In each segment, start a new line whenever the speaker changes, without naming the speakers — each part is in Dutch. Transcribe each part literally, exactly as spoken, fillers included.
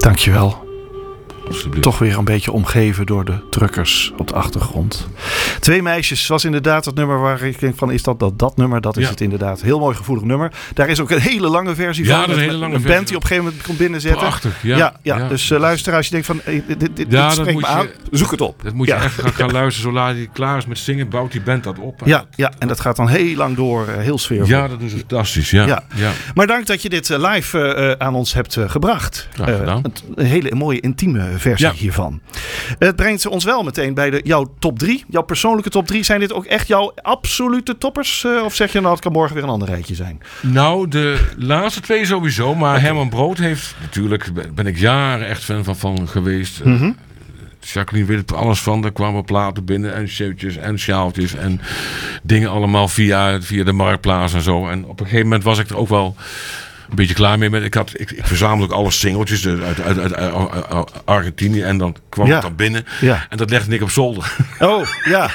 Dankjewel. Toch weer een beetje omgeven door de drukkers op de achtergrond. Twee meisjes was inderdaad het nummer waar ik denk van is dat dat, dat nummer? Dat is ja. het inderdaad. Heel mooi gevoelig nummer. Daar is ook een hele lange versie
ja,
van.
Dat is een hele lange
een
versie.
band die op een gegeven moment komt binnenzetten.
Prachtig, ja.
Ja, ja,
ja.
Dus uh, luister als je denkt van hey, dit, dit, dit
ja,
spreekt me aan.
Je,
zoek het op.
Dat moet je
ja.
echt gaan, gaan luisteren. Zodra hij klaar is met zingen, bouwt die band dat op.
Ja, ja, en dat gaat dan heel lang door. Uh, heel sfeervol.
Ja, dat is fantastisch. Ja.
Ja.
Ja.
Maar dank dat je dit uh, live uh, aan ons hebt uh, gebracht.
Graag gedaan.
Uh, een hele mooie intieme versie ja. hiervan. Het brengt ons wel meteen bij de, jouw top drie. Jouw persoonlijke top drie. Zijn dit ook echt jouw absolute toppers? Uh, of zeg je nou, het kan morgen weer een ander rijtje zijn?
Nou, de laatste twee sowieso. Maar okay. Herman Brood heeft, natuurlijk ben ik jaren echt fan van, van geweest. Mm-hmm. Jacqueline weet er alles van. Er kwamen platen binnen en shirtjes en sjaaltjes en dingen allemaal via, via de Marktplaats en zo. En op een gegeven moment was ik er ook wel een beetje klaar mee. Met, ik, had, ik, ik verzamelde ook alle singeltjes uit, uit, uit, uit, uit Argentinië en dan kwam ja. het dan binnen. Ja. En dat legde ik op zolder.
Oh, ja.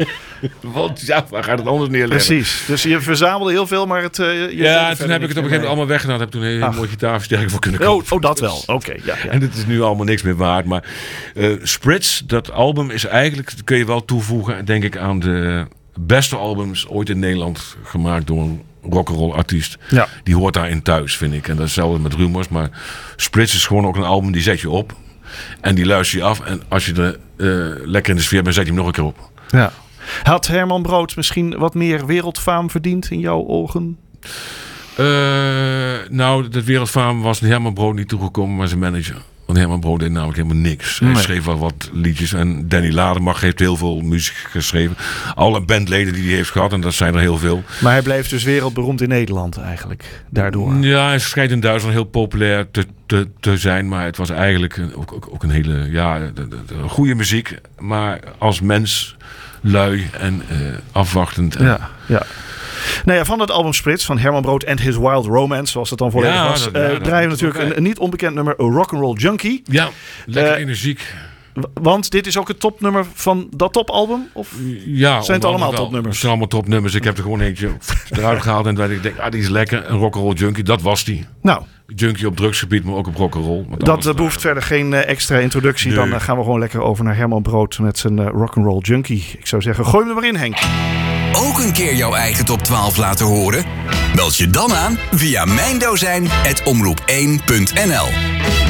Want ja, waar gaat het anders neerleggen?
Precies. Dus je verzamelde heel veel, maar het... Uh, je
ja, toen heb ik het op een gegeven moment allemaal weggedaan. Heb toen een hele mooie gitaarversterker voor kunnen kopen.
Oh, oh dat wel. Oké. Okay, ja, ja.
En het is nu allemaal niks meer waard. Maar uh, Spritz, dat album is eigenlijk, kun je wel toevoegen, denk ik, aan de beste albums ooit in Nederland gemaakt door een rock'n'roll artiest. Ja. Die hoort daarin thuis, vind ik. En dat is hetzelfde met Rumors. Maar Spritz is gewoon ook een album die zet je op. En die luister je af. En als je er uh, lekker in de sfeer bent, zet je hem nog een keer op.
Ja. Had Herman Brood misschien wat meer wereldfaam verdiend in jouw ogen?
Uh, nou, dat wereldfaam was Herman Brood niet toegekomen, maar zijn manager. Want Herman Brood deed namelijk helemaal niks. Nee. Hij schreef wel wat liedjes. En Danny Lademach heeft heel veel muziek geschreven. Alle bandleden die hij heeft gehad. En dat zijn er heel veel.
Maar hij bleef dus wereldberoemd in Nederland eigenlijk. Daardoor.
Ja, hij schijnt in Duitsland heel populair te, te, te zijn. Maar het was eigenlijk een, ook, ook, ook een hele ja, de, de, de, goede muziek. Maar als mens lui en uh, afwachtend. En
ja, ja. Nou ja, van het album Spritz van Herman Brood and His Wild Romance, zoals het dan volledig ja, was, dat, ja, uh, draaien we natuurlijk een, een niet onbekend nummer, Rock'n'Roll Junkie.
Ja, lekker uh, energiek.
Want dit is ook het topnummer van dat topalbum? Of
ja,
zijn het allemaal topnummers?
Het zijn allemaal topnummers. Ik heb er gewoon eentje eruit gehaald en dat ik denk, ah, die is lekker. Een Rock'n'Roll Junkie, dat was die.
Nou.
Junkie op drugsgebied, maar ook op rock'n'roll.
Dat uh, behoeft verder geen uh, extra introductie. Nee. Dan uh, gaan we gewoon lekker over naar Herman Brood met zijn uh, Rock'n'Roll Junkie. Ik zou zeggen, gooi hem er maar in, Henk.
Ook een keer jouw eigen top twaalf laten horen? Meld je dan aan via mijndozijn apenstaartje omroep één punt n l.